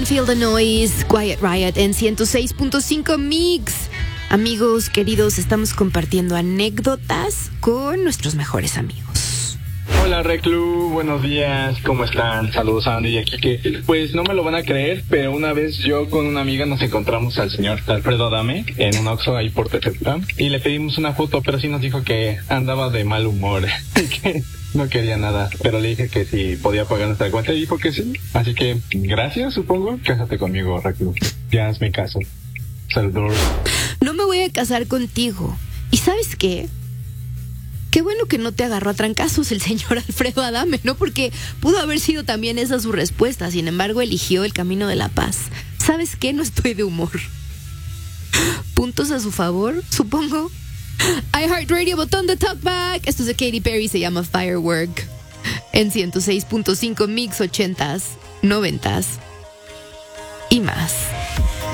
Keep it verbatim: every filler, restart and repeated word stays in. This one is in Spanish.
Feel the Noise, Quiet Riot en ciento seis punto cinco Mix. Amigos queridos, estamos compartiendo anécdotas con nuestros mejores amigos. Hola Reclu, buenos días, ¿cómo están? Saludos a Andy y aquí que, pues no me lo van a creer, pero una vez yo con una amiga nos encontramos al señor Alfredo Adame en un Oxxo ahí por Tepetán y le pedimos una foto, pero sí nos dijo que andaba de mal humor, que no quería nada, pero le dije que si podía pagar nuestra cuenta y dijo que sí, así que gracias, supongo. Cásate conmigo, Reclu, ya hazme caso. Saludos. No me voy a casar contigo. ¿Y sabes qué? Qué bueno que no te agarró a trancazos el señor Alfredo Adame, ¿no? Porque pudo haber sido también esa su respuesta. Sin embargo, eligió el camino de la paz. ¿Sabes qué? No estoy de humor. Puntos a su favor, supongo. iHeartRadio, botón de talkback. Esto es de Katy Perry, se llama Firework. En ciento seis punto cinco Mix, ochentas, noventas y más.